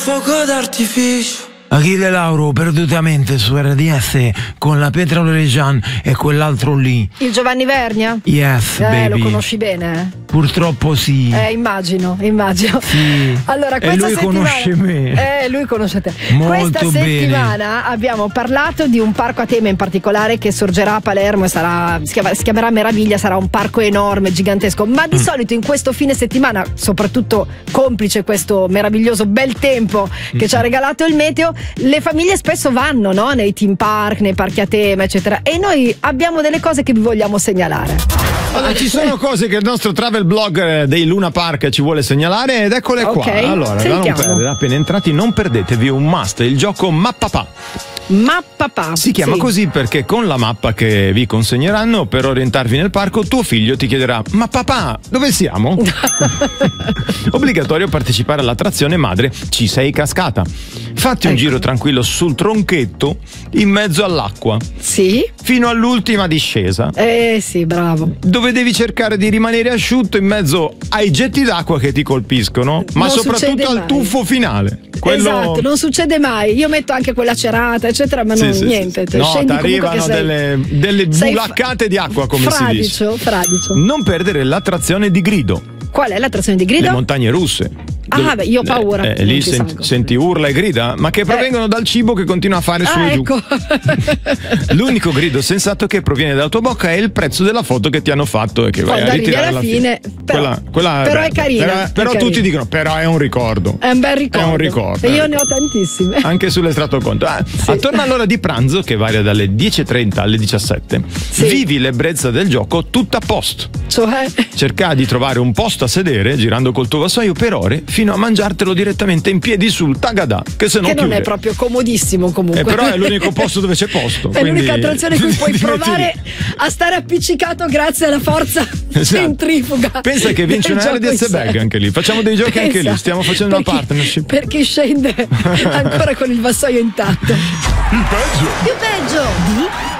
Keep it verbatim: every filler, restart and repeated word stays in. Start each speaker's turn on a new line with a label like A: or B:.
A: Fuoco d'artificio.
B: Achille Lauro perdutamente su R D S con la Petra Lorejan e quell'altro lì.
C: Il Giovanni Vernia?
B: Yes,
C: eh,
B: baby.
C: Lo conosci bene?
B: Purtroppo sì.
C: Eh, immagino, immagino.
B: Sì.
C: Allora,
B: e
C: questa
B: lui
C: settimana...
B: conosce me.
C: Eh, lui conosce te.
B: Molto
C: questa settimana
B: bene.
C: abbiamo parlato di un parco a tema in particolare che sorgerà a Palermo e sarà, si, chiama, si chiamerà Meraviglia, sarà un parco enorme, gigantesco. Ma di mm. solito in questo fine settimana, soprattutto complice questo meraviglioso bel tempo che mm. ci ha regalato il meteo, le famiglie spesso vanno, no? Nei theme park, nei parchi a tema, eccetera. E noi abbiamo delle cose che vi vogliamo segnalare.
D: Allora, ci sono cose che il nostro travel blogger dei Luna Park ci vuole segnalare ed eccole
C: okay,
D: qua. Allora, da non perdere, appena entrati non perdetevi un must, il gioco Mappapà.
C: Mappapà.
D: Si chiama
C: sì.
D: così perché con la mappa che vi consegneranno per orientarvi nel parco, tuo figlio ti chiederà: ma papà, dove siamo? Obbligatorio partecipare all'attrazione madre Ci sei cascata. Fatti un ecco. giro tranquillo sul tronchetto in mezzo all'acqua.
C: Sì.
D: Fino all'ultima discesa.
C: Eh sì, bravo.
D: Dove devi cercare di rimanere asciutto in mezzo ai getti d'acqua che ti colpiscono, ma
C: non
D: soprattutto al
C: mai.
D: tuffo finale. Quello...
C: Esatto, non succede mai. Io metto anche quella cerata, eccetera, ma
D: sì,
C: non
D: sì,
C: niente.
D: Sì. No, ti arrivano
C: sei...
D: delle, delle bulaccate di acqua, come
C: fradicio,
D: si dice.
C: Fradicio.
D: Non perdere l'attrazione di grido.
C: Qual è l'attrazione di grido?
D: Le montagne russe.
C: Ah, beh, io ho paura.
D: Eh, eh, lì senti, senti urla e grida, ma che provengono eh. dal cibo che continua a fare su
C: ah,
D: e giù.
C: Ecco.
D: L'unico grido sensato che proviene dalla tua bocca è il prezzo della foto che ti hanno fatto e che vai a ritirare alla fine.
C: fine. Però,
D: quella, quella
C: però
D: beh,
C: è carina.
D: Però,
C: è
D: però
C: carina.
D: tutti dicono: però è un ricordo.
C: È un bel ricordo.
D: È un ricordo.
C: E io ne ho tantissime.
D: Anche sull'estratto conto. Ah, sì. Attorno all'ora di pranzo, che varia dalle dieci e trenta alle diciassette, sì. vivi l'ebbrezza del gioco tutta a posto.
C: Cioè?
D: Cerca di trovare un posto a sedere, girando col tuo vassoio per ore, fino a mangiartelo direttamente in piedi sul Tagadà, che se no
C: che non
D: chiude.
C: È proprio comodissimo comunque.
D: Eh, però è l'unico posto dove c'è posto.
C: È
D: quindi...
C: l'unica attrazione in cui puoi provare a stare appiccicato grazie alla forza esatto. centrifuga.
D: Pensa che vince una R D S bag anche lì. Facciamo dei giochi Pensa, anche lì. Stiamo facendo una partnership.
C: Per chi scende ancora con il vassoio intatto.
E: Il peggio.
C: Più peggio di